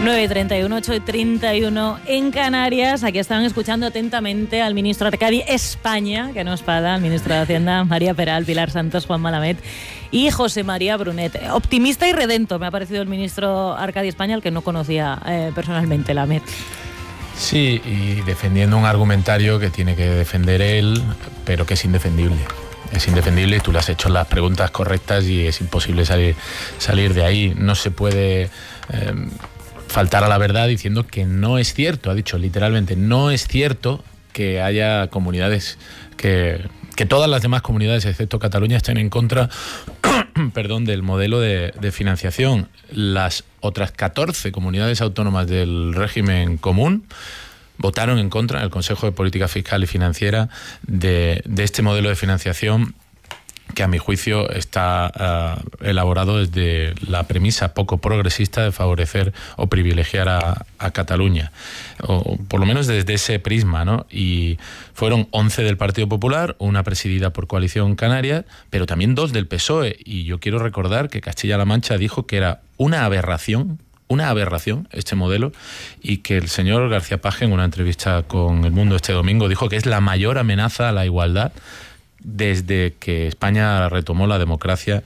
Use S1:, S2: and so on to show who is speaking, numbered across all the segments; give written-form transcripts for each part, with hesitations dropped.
S1: 9:31, 8:31 en Canarias. Aquí estaban escuchando atentamente al ministro Arcadi España, que no es Pada, al ministro de Hacienda, María Peral, Pilar Santos, Juan Malamed y José María Brunet. Optimista y redento me ha parecido el ministro Arcadi España, al que no conocía personalmente, Lamed.
S2: Sí, y defendiendo un argumentario que tiene que defender él, pero que es indefendible. Es indefendible y tú le has hecho las preguntas correctas y es imposible salir de ahí. No se puede faltar a la verdad diciendo que no es cierto, ha dicho literalmente, no es cierto que haya comunidades, que todas las demás comunidades, excepto Cataluña, estén en contra del modelo de financiación. Las otras 14 comunidades autónomas del régimen común votaron en contra en el Consejo de Política Fiscal y Financiera de este modelo de financiación, que a mi juicio está elaborado desde la premisa poco progresista de favorecer o privilegiar a Cataluña, o por lo menos desde ese prisma, ¿no? Y fueron 11 del Partido Popular, una presidida por Coalición Canaria, pero también 2 del PSOE, y yo quiero recordar que Castilla-La Mancha dijo que era una aberración este modelo, y que el señor García Paje, en una entrevista con El Mundo este domingo, dijo que es la mayor amenaza a la igualdad desde que España retomó la democracia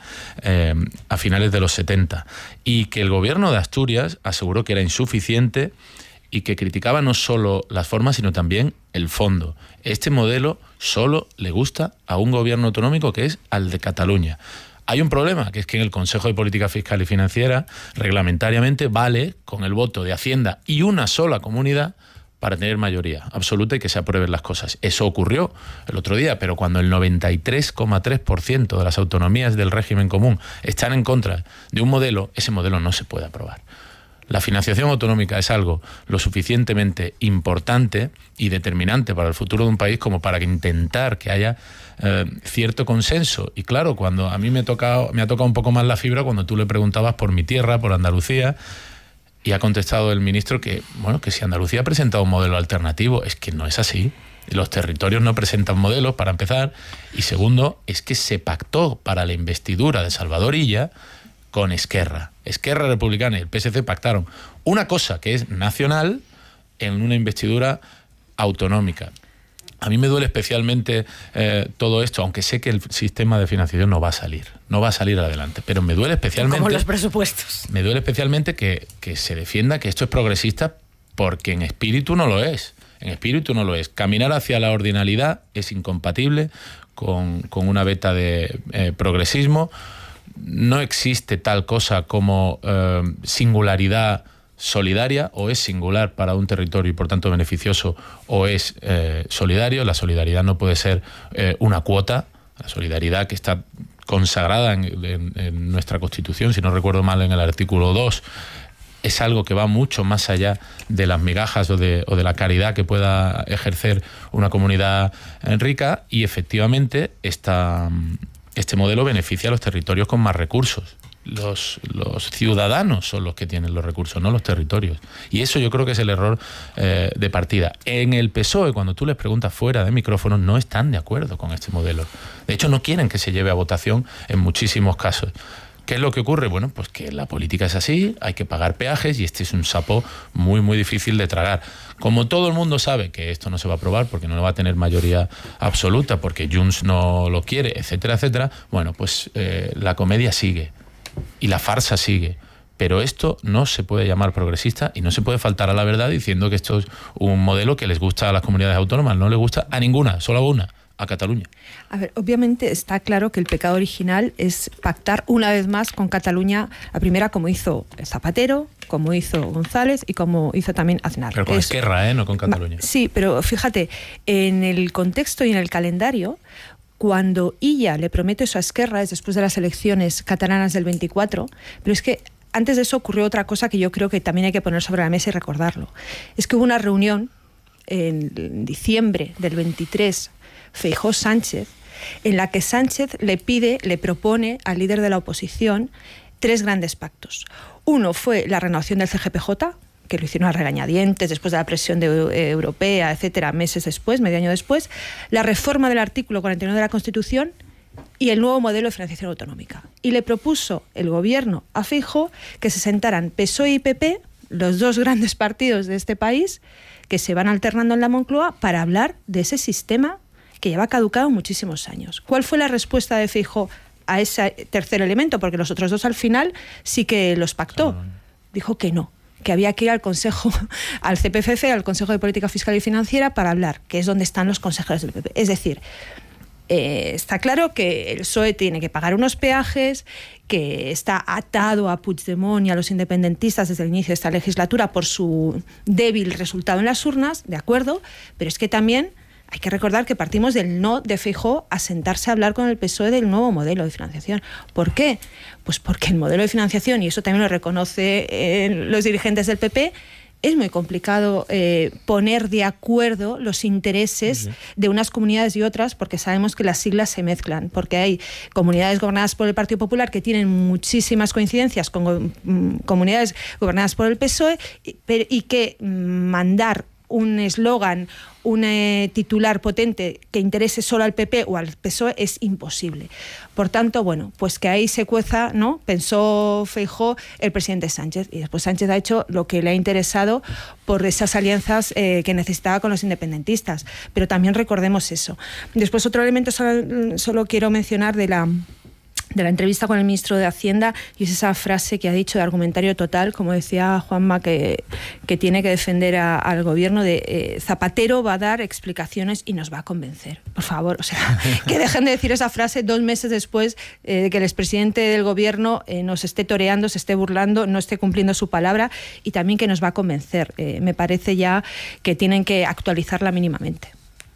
S2: a finales de los 70, y que el gobierno de Asturias aseguró que era insuficiente y que criticaba no solo las formas sino también el fondo. Este modelo solo le gusta a un gobierno autonómico, que es al de Cataluña. Hay un problema, que es que en el Consejo de Política Fiscal y Financiera reglamentariamente vale con el voto de Hacienda y una sola comunidad para tener mayoría absoluta y que se aprueben las cosas. Eso ocurrió el otro día, pero cuando el 93,3% de las autonomías del régimen común están en contra de un modelo, ese modelo no se puede aprobar. La financiación autonómica es algo lo suficientemente importante y determinante para el futuro de un país como para intentar que haya cierto consenso. Y claro, cuando a mí me ha tocado un poco más la fibra cuando tú le preguntabas por mi tierra, por Andalucía, y ha contestado el ministro que si Andalucía ha presentado un modelo alternativo, es que no es así. Los territorios no presentan modelos, para empezar, y segundo, es que se pactó para la investidura de Salvador Illa con Esquerra Republicana y el PSC pactaron una cosa que es nacional en una investidura autonómica. A mí me duele especialmente todo esto, aunque sé que el sistema de financiación no va a salir adelante, pero me duele especialmente...
S1: Como los presupuestos.
S2: Me duele especialmente que se defienda que esto es progresista, porque en espíritu no lo es. Caminar hacia la ordinalidad es incompatible con una veta de progresismo. No existe tal cosa como singularidad solidaria, o es singular para un territorio y por tanto beneficioso, o es solidario. La solidaridad no puede ser una cuota. La solidaridad, que está consagrada en nuestra Constitución, si no recuerdo mal, en el artículo 2, es algo que va mucho más allá de las migajas o de la caridad que pueda ejercer una comunidad rica, y efectivamente este modelo beneficia a los territorios con más recursos. Los ciudadanos son los que tienen los recursos, no los territorios. Y eso yo creo que es el error de partida. En el PSOE, cuando tú les preguntas fuera de micrófono, no están de acuerdo con este modelo. De hecho, no quieren que se lleve a votación en muchísimos casos. ¿Qué es lo que ocurre? Bueno, pues que la política es así, hay que pagar peajes, y este es un sapo muy, muy difícil de tragar. Como todo el mundo sabe que esto no se va a aprobar porque no va a tener mayoría absoluta, porque Junts no lo quiere, etcétera, etcétera, bueno, pues la comedia sigue. Y la farsa sigue. Pero esto no se puede llamar progresista, y no se puede faltar a la verdad diciendo que esto es un modelo que les gusta a las comunidades autónomas. No les gusta a ninguna, solo a una, a Cataluña.
S3: A ver, obviamente está claro que el pecado original es pactar una vez más con Cataluña, la primera como hizo Zapatero, como hizo González y como hizo también Aznar.
S2: Pero con Esquerra, no con Cataluña.
S3: Sí, pero fíjate, en el contexto y en el calendario, cuando Illa le promete eso a Esquerra es después de las elecciones catalanas del 24, pero es que antes de eso ocurrió otra cosa que yo creo que también hay que poner sobre la mesa y recordarlo. Es que hubo una reunión en diciembre del 23, Feijóo-Sánchez, en la que Sánchez le propone al líder de la oposición 3 grandes pactos. Uno fue la renovación del CGPJ, que lo hicieron a regañadientes después de la presión europea, etcétera, medio año después, la reforma del artículo 49 de la Constitución y el nuevo modelo de financiación autonómica. Y le propuso el gobierno a Feijóo que se sentaran PSOE y PP los dos grandes partidos de este país que se van alternando en la Moncloa para hablar de ese sistema que lleva caducado muchísimos años. ¿Cuál fue la respuesta de Feijóo a ese tercer elemento? Porque los otros dos al final sí que los pactó. Dijo que no, que había que ir al Consejo, al CPFF, al Consejo de Política Fiscal y Financiera, para hablar, que es donde están los consejeros del PP. Es decir, está claro que el PSOE tiene que pagar unos peajes, que está atado a Puigdemont y a los independentistas desde el inicio de esta legislatura por su débil resultado en las urnas, de acuerdo, pero es que también hay que recordar que partimos del no de Feijóo a sentarse a hablar con el PSOE del nuevo modelo de financiación. ¿Por qué? Pues porque el modelo de financiación, y eso también lo reconocen los dirigentes del PP, es muy complicado poner de acuerdo los intereses de unas comunidades y otras, porque sabemos que las siglas se mezclan, porque hay comunidades gobernadas por el Partido Popular que tienen muchísimas coincidencias con comunidades gobernadas por el PSOE y que mandar un eslogan, un titular potente que interese solo al PP o al PSOE es imposible. Por tanto, bueno, pues que ahí se cueza, ¿no? Pensó Feijóo el presidente Sánchez, y después Sánchez ha hecho lo que le ha interesado por esas alianzas que necesitaba con los independentistas. Pero también recordemos eso. Después otro elemento solo quiero mencionar de la entrevista con el ministro de Hacienda, y es esa frase que ha dicho de argumentario total, como decía Juanma, que tiene que defender al gobierno de Zapatero va a dar explicaciones y nos va a convencer. Por favor, o sea, que dejen de decir esa frase 2 meses después de que el expresidente del gobierno nos esté toreando, se esté burlando, no esté cumpliendo su palabra, y también que nos va a convencer. Me parece ya que tienen que actualizarla mínimamente.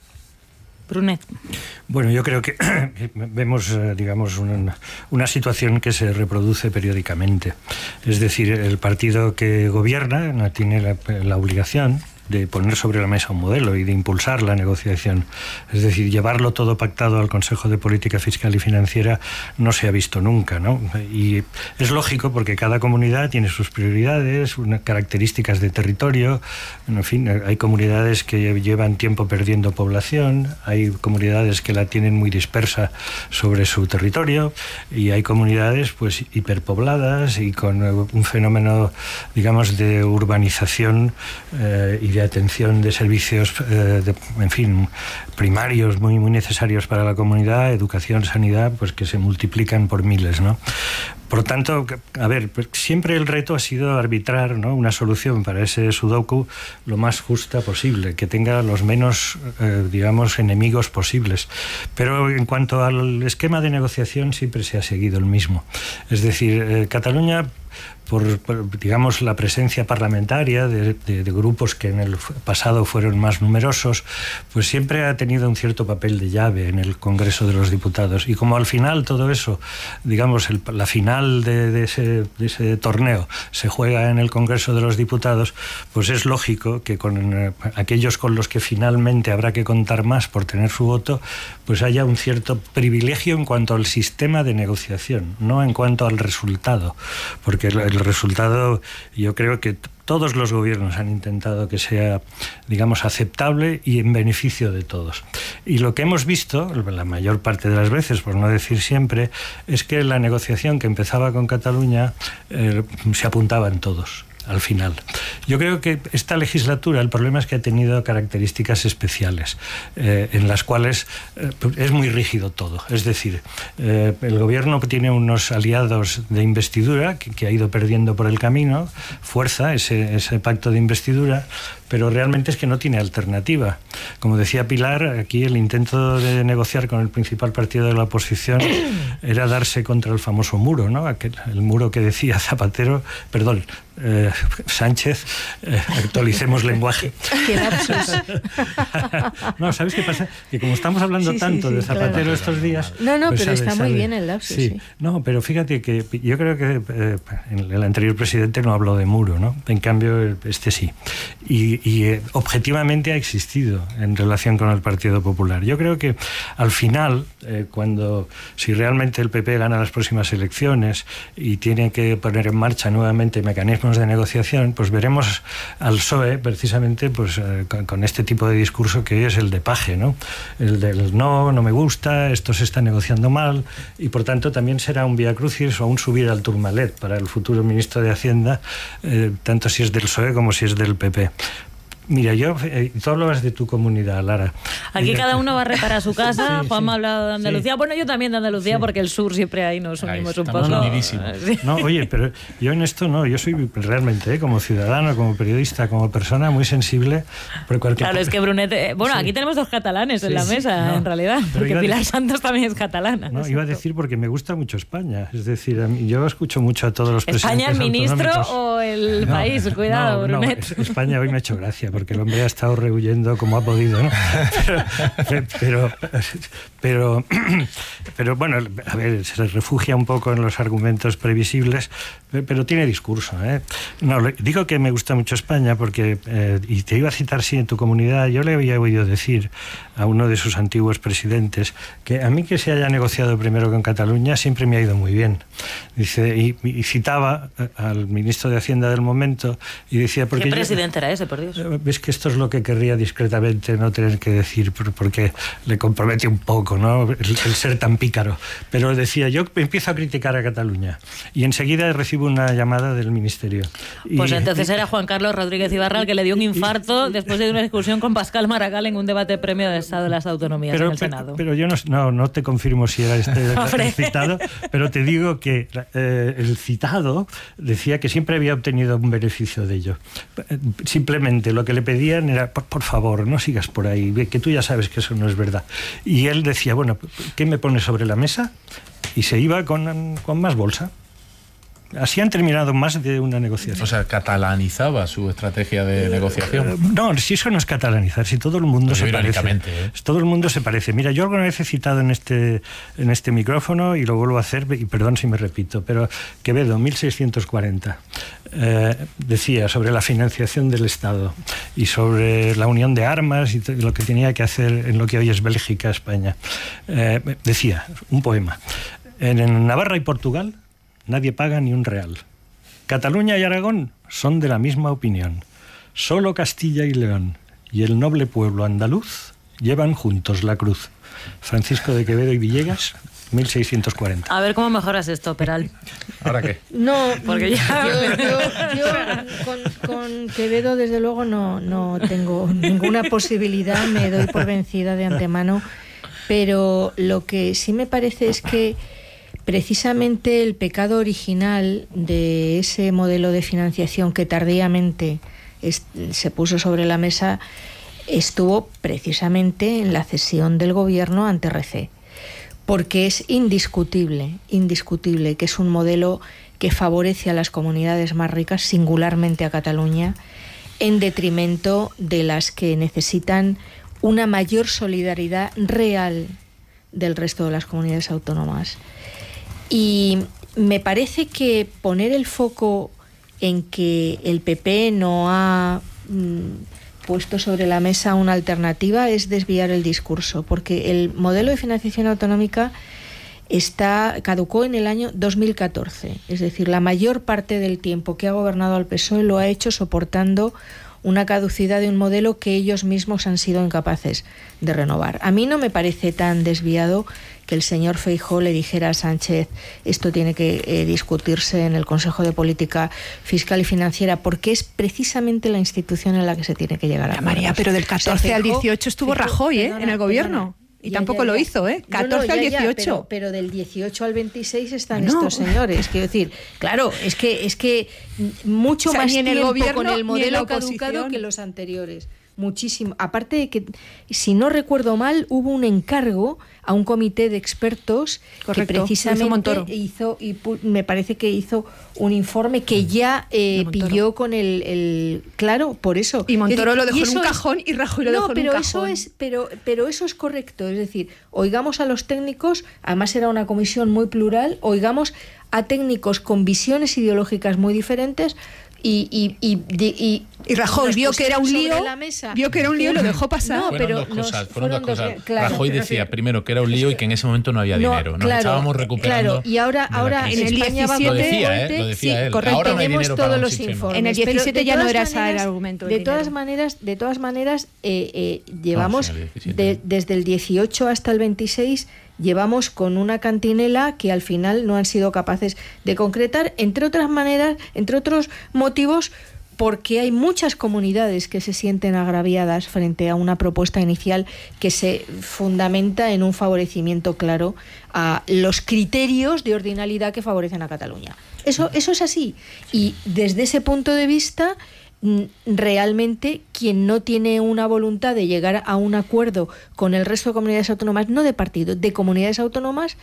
S1: Brunet.
S4: Bueno, yo creo que vemos, digamos, una situación que se reproduce periódicamente. Es decir, el partido que gobierna tiene la obligación de poner sobre la mesa un modelo y de impulsar la negociación. Es decir, llevarlo todo pactado al Consejo de Política Fiscal y Financiera no se ha visto nunca, ¿no? Y es lógico porque cada comunidad tiene sus prioridades, unas características de territorio. En fin, hay comunidades que llevan tiempo perdiendo población, hay comunidades que la tienen muy dispersa sobre su territorio, y hay comunidades pues hiperpobladas y con un fenómeno, digamos, de urbanización y de atención de servicios, en fin, primarios muy necesarios para la comunidad, educación, sanidad, pues que se multiplican por miles, ¿no? Por tanto, a ver, pues siempre el reto ha sido arbitrar, ¿no?, una solución para ese sudoku lo más justa posible, que tenga los menos, digamos, enemigos posibles. Pero en cuanto al esquema de negociación, siempre se ha seguido el mismo. Es decir, Cataluña, por, digamos, la presencia parlamentaria de grupos que en el pasado fueron más numerosos, pues siempre ha tenido un cierto papel de llave en el Congreso de los Diputados. Y como al final todo eso, digamos, la final de ese torneo se juega en el Congreso de los Diputados, pues es lógico que con aquellos con los que finalmente habrá que contar más por tener su voto, pues haya un cierto privilegio en cuanto al sistema de negociación, no en cuanto al resultado, porque el resultado, yo creo que todos los gobiernos han intentado que sea, digamos, aceptable y en beneficio de todos. Y lo que hemos visto, la mayor parte de las veces, por no decir siempre, es que la negociación que empezaba con Cataluña se apuntaban todos al final. Yo creo que esta legislatura, el problema es que ha tenido características especiales, en las cuales es muy rígido todo. Es decir, el gobierno tiene unos aliados de investidura que ha ido perdiendo por el camino fuerza, ese pacto de investidura, pero realmente es que no tiene alternativa. Como decía Pilar, aquí el intento de negociar con el principal partido de la oposición era darse contra el famoso muro, ¿no? El muro que decía Sánchez, actualicemos lenguaje.
S3: ¡Qué lapsus!
S4: No, ¿sabes qué pasa? Que como estamos hablando tanto de Zapatero, claro, estos días...
S3: No, pues pero está muy bien el lapsus.
S4: Sí. No, pero fíjate que yo creo que el anterior presidente no habló de muro, ¿no? En cambio, este sí. Y objetivamente ha existido en relación con el Partido Popular. Yo creo que al final, si realmente el PP gana las próximas elecciones y tiene que poner en marcha nuevamente mecanismos mecanismos de negociación, pues veremos al PSOE precisamente pues con este tipo de discurso que hoy es el de Paje, ¿no? El del no me gusta, esto se está negociando mal, y por tanto también será un viacrucis o un subir al Tourmalet para el futuro ministro de Hacienda, tanto si es del PSOE como si es del PP. Mira, tú hablabas de tu comunidad, Lara.
S1: Aquí cada uno va a reparar su casa.
S4: Sí,
S1: Juanma
S4: sí.
S1: ha hablado de Andalucía.
S4: Sí.
S1: Bueno, yo también de Andalucía, porque el sur siempre ahí nos unimos un
S2: estamos
S1: poco.
S2: unidísimos.
S1: Sí.
S4: No, oye, pero yo en esto no, yo soy realmente, como ciudadano, como periodista, como persona muy sensible por cualquier...
S1: Claro, es que Brunet...
S4: Sí.
S1: aquí tenemos dos catalanes en
S4: Sí,
S1: la
S4: sí,
S1: mesa,
S4: no,
S1: en realidad.
S4: pero
S1: Porque
S4: iba a
S1: Pilar
S4: decir-
S1: Santos también es catalana.
S4: No, iba a decir porque me gusta mucho España. Es decir, yo escucho mucho a todos los
S1: ¿España el
S4: presidentes
S1: ministro
S4: autonómicos.
S1: o el país? Cuidado,
S4: no,
S1: Brunet.
S4: España hoy me ha hecho gracia porque el hombre ha estado rehuyendo como ha podido, ¿no? Pero bueno, a ver, se refugia un poco en los argumentos previsibles, pero tiene discurso, ¿eh? No, digo que me gusta mucho España porque, y te iba a citar, sí, en tu comunidad, yo le había oído decir a uno de sus antiguos presidentes que a mí que se haya negociado primero con Cataluña siempre me ha ido muy bien. Dice, y citaba al ministro de Hacienda del momento y decía...
S1: ¿Qué presidente era ese, por Dios?
S4: Ves que esto es lo que querría discretamente no tener que decir, porque le compromete un poco, ¿no? El ser tan pícaro. Pero decía, yo empiezo a criticar a Cataluña y enseguida recibo una llamada del ministerio.
S1: Pues entonces era Juan Carlos Rodríguez Ibarra el que le dio un infarto después de una discusión con Pascal Maragall en un debate premio de Estado de las Autonomías en el Senado.
S4: Pero yo no te confirmo si era el citado, pero te digo que el citado decía que siempre había obtenido un beneficio de ello. Simplemente lo que le pedían era, por favor, no sigas por ahí, que tú ya sabes que eso no es verdad. Y él decía, bueno, ¿qué me pones sobre la mesa? Y se iba con más bolsa. Así han terminado más de una negociación.
S2: O sea, catalanizaba su estrategia de negociación.
S4: No, si eso no es catalanizar, si todo el mundo se parece. Todo el mundo se parece. Mira, yo alguna vez he citado en este micrófono, y lo vuelvo a hacer, y perdón si me repito, pero Quevedo, 1640, decía sobre la financiación del Estado y sobre la unión de armas y lo que tenía que hacer en lo que hoy es Bélgica, España. Decía, un poema, en Navarra y Portugal nadie paga ni un real. Cataluña y Aragón son de la misma opinión. Solo Castilla y León y el noble pueblo andaluz llevan juntos la cruz. Francisco de Quevedo y Villegas, 1640.
S1: A ver cómo mejoras esto, Peral.
S2: ¿Ahora qué?
S3: No,
S1: Porque
S3: yo con Quevedo desde luego no tengo ninguna posibilidad, me doy por vencida de antemano, pero lo que sí me parece es que precisamente el pecado original de ese modelo de financiación que tardíamente se puso sobre la mesa estuvo precisamente en la cesión del gobierno ante RC, porque es indiscutible que es un modelo que favorece a las comunidades más ricas, singularmente a Cataluña, en detrimento de las que necesitan una mayor solidaridad real del resto de las comunidades autónomas. Y me parece que poner el foco en que el PP no ha puesto sobre la mesa una alternativa es desviar el discurso, porque el modelo de financiación autonómica caducó en el año 2014, es decir, la mayor parte del tiempo que ha gobernado el PSOE lo ha hecho soportando una caducidad de un modelo que ellos mismos han sido incapaces de renovar. A mí no me parece tan desviado que el señor Feijóo le dijera a Sánchez esto tiene que discutirse en el Consejo de Política Fiscal y Financiera, porque es precisamente la institución en la que se tiene que llegar a acuerdos.
S5: María, pero del 14 al 18 estuvo Rajoy, en el gobierno. Y tampoco lo hizo, 14 al 18.
S3: Pero del 18 al 26 están estos señores. Quiero decir, claro, es que mucho más
S5: ni en el
S3: tiempo
S5: gobierno,
S3: con el modelo
S5: ni en la
S3: caducado
S5: oposición.
S3: que los anteriores. Muchísimo. Aparte de que, si no recuerdo mal, hubo un encargo a un comité de expertos. Correcto, que precisamente me parece que hizo un informe que ya pilló con el claro, por eso.
S5: Y Montoro lo dejó en un cajón y Rajoy lo dejó en un cajón.
S3: Pero eso es correcto. Es decir, oigamos a los técnicos, además era una comisión muy plural, oigamos a técnicos con visiones ideológicas muy diferentes y Y Rajoy vio que era un lío, y lo dejó pasar.
S2: No, fueron dos cosas. Claro, Rajoy decía primero que era un lío y que en ese momento no había dinero. Nos estábamos recuperando.
S6: Claro, y ahora en el
S2: España
S6: 17
S2: lo decía él.
S6: Correcto,
S2: ahora no hay
S6: tenemos
S2: dinero
S6: todos
S2: para
S6: los informes.
S3: En el 17 ya no era ese
S6: maneras,
S3: el argumento.
S6: De todas maneras, llevamos desde el 18 hasta el 26 llevamos con una cantinela que al final no han sido capaces de concretar, entre otros motivos, porque hay muchas comunidades que se sienten agraviadas frente a una propuesta inicial que se fundamenta en un favorecimiento claro a los criterios de ordinalidad que favorecen a Cataluña. Eso es así. Y desde ese punto de vista, realmente quien no tiene una voluntad de llegar a un acuerdo con el resto de comunidades autónomas, no de partido, de comunidades autónomas,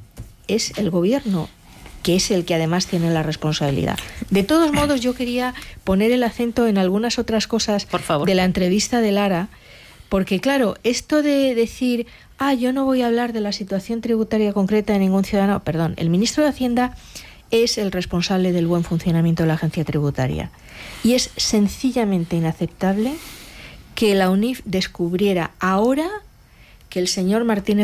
S6: es el gobierno, que es el que además tiene la responsabilidad. De todos modos, yo quería poner el acento en algunas otras cosas de la entrevista de Lara, porque claro, esto de decir, yo no voy a hablar de la situación tributaria concreta de ningún ciudadano, perdón, el ministro de Hacienda es el responsable del buen funcionamiento de la agencia tributaria. Y es sencillamente inaceptable que la UNIF descubriera ahora que el señor Martínez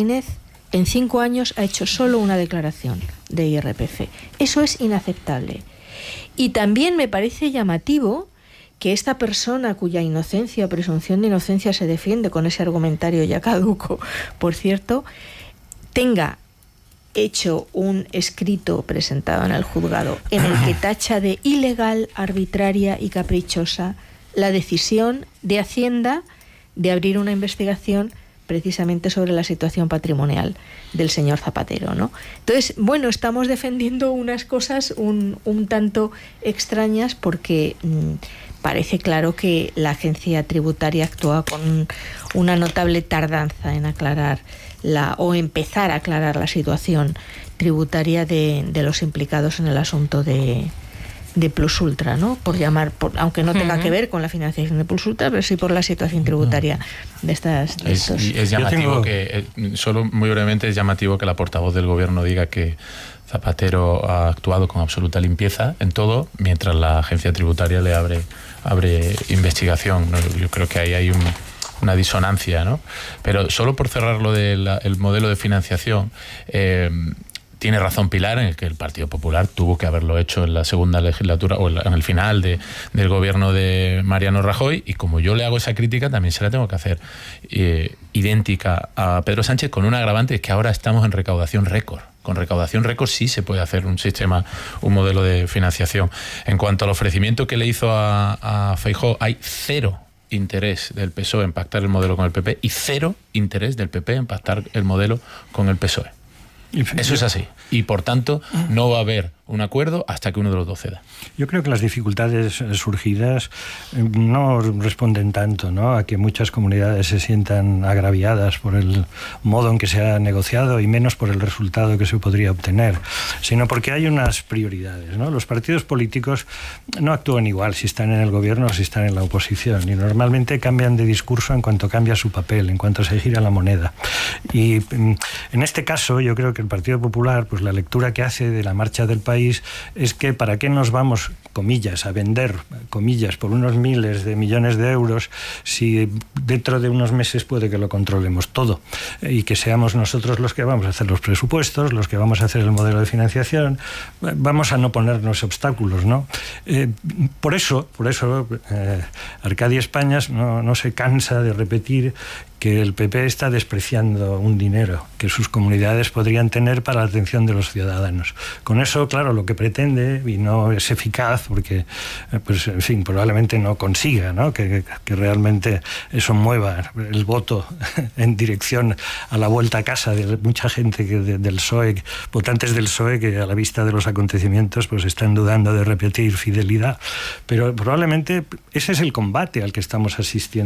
S6: en 5 años ha hecho solo una declaración de IRPF. Eso es inaceptable. Y también me parece llamativo que esta persona cuya inocencia o presunción de inocencia se defiende con ese argumentario ya caduco, por cierto, tenga hecho un escrito presentado en el juzgado en el que tacha de ilegal, arbitraria y caprichosa la decisión de Hacienda de abrir una investigación precisamente sobre la situación patrimonial del señor Zapatero, ¿no? Entonces, bueno, estamos defendiendo unas cosas un tanto extrañas porque parece claro que la agencia tributaria actúa con una notable tardanza en aclarar o empezar a aclarar la situación tributaria de los implicados en el asunto de Plus Ultra, ¿no? Aunque no tenga que ver con la financiación de Plus Ultra, pero sí por la situación tributaria de estos.
S2: Es llamativo solo muy brevemente, es llamativo que la portavoz del gobierno diga que Zapatero ha actuado con absoluta limpieza en todo, mientras la agencia tributaria le abre investigación, ¿no? Yo creo que ahí hay una disonancia, ¿no? Pero solo por cerrar lo del modelo de financiación, tiene razón Pilar en el que el Partido Popular tuvo que haberlo hecho en la segunda legislatura o en el final del gobierno de Mariano Rajoy, y como yo le hago esa crítica, también se la tengo que hacer idéntica a Pedro Sánchez, con un agravante, que ahora estamos en recaudación récord. Con recaudación récord sí se puede hacer un modelo de financiación. En cuanto al ofrecimiento que le hizo a Feijóo, hay cero interés del PSOE en pactar el modelo con el PP y cero interés del PP en pactar el modelo con el PSOE. Eso es así. Y por tanto, no va a haber un acuerdo hasta que uno de los dos ceda.
S4: Yo creo que las dificultades surgidas no responden tanto, ¿no?, a que muchas comunidades se sientan agraviadas por el modo en que se ha negociado y menos por el resultado que se podría obtener, sino porque hay unas prioridades, ¿no? Los partidos políticos no actúan igual si están en el gobierno o si están en la oposición, y normalmente cambian de discurso en cuanto cambia su papel, en cuanto se gira la moneda. Y en este caso yo creo que el Partido Popular, pues la lectura que hace de la marcha del país es que para qué nos vamos, comillas, a vender, comillas, por unos miles de millones de euros si dentro de unos meses puede que lo controlemos todo y que seamos nosotros los que vamos a hacer los presupuestos, los que vamos a hacer el modelo de financiación, vamos a no ponernos obstáculos, ¿no? Por eso Arcadia Españas no se cansa de repetir que el PP está despreciando un dinero que sus comunidades podrían tener para la atención de los ciudadanos. Con eso, claro, lo que pretende, y no es eficaz, porque, pues, en fin, probablemente no consiga, ¿no?, que realmente eso mueva el voto en dirección a la vuelta a casa de mucha gente del PSOE, votantes del PSOE, que a la vista de los acontecimientos pues están dudando de repetir fidelidad. Pero probablemente ese es el combate al que estamos asistiendo.